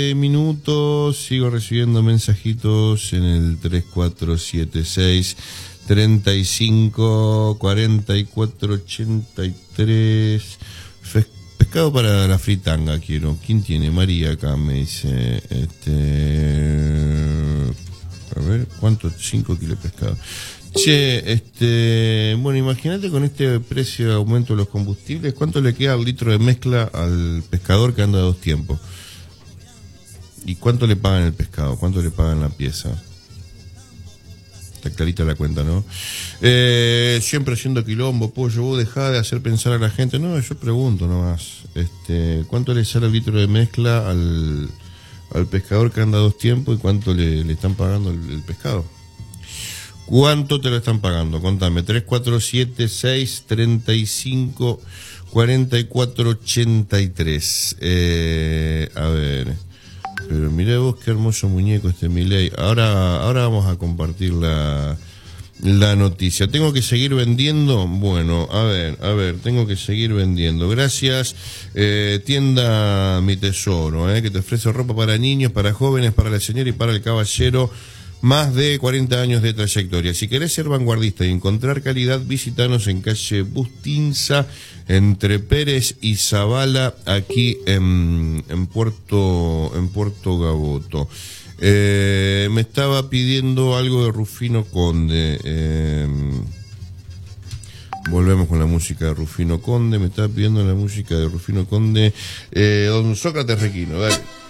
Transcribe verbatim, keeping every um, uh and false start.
minutos, sigo recibiendo mensajitos en el tres cuatro siete seis, treinta y cinco, cuarenta y cuatro, ochenta y tres. Pescado para la fritanga quiero. ¿Quién tiene? María acá me dice. Este. A ver, ¿cuánto? cinco kilos de pescado. Che, este. Bueno, imagínate con este precio de aumento de los combustibles, ¿cuánto le queda al litro de mezcla al pescador que anda a dos tiempos? ¿Y cuánto le pagan el pescado? ¿Cuánto le pagan la pieza? Está clarita la cuenta, ¿no? Eh, siempre haciendo quilombo, pollo, vos dejá de hacer pensar a la gente. No, yo pregunto nomás. Este, ¿cuánto le sale el litro de mezcla al, al pescador que anda a dos tiempos y cuánto le, le están pagando el, el pescado? ¿Cuánto te lo están pagando? Contame. tres cuatro siete seis, treinta y cinco, cuarenta y cuatro, ochenta y tres. Eh, a ver... Pero mirá vos qué hermoso muñeco este Milei. Ahora, ahora vamos a compartir la, la noticia. ¿Tengo que seguir vendiendo? Bueno, a ver, a ver, tengo que seguir vendiendo. Gracias, eh, tienda Mi Tesoro, eh, que te ofrece ropa para niños, para jóvenes, para la señora y para el caballero. Más de cuarenta años de trayectoria. Si querés ser vanguardista y encontrar calidad, visitanos en calle Bustinza, entre Pérez y Zavala, aquí en, en Puerto en Puerto Gaboto. Eh, me estaba pidiendo algo de Rufino Conde. Eh, volvemos con la música de Rufino Conde. Me estaba pidiendo la música de Rufino Conde. Eh, don Sócrates Requino, dale.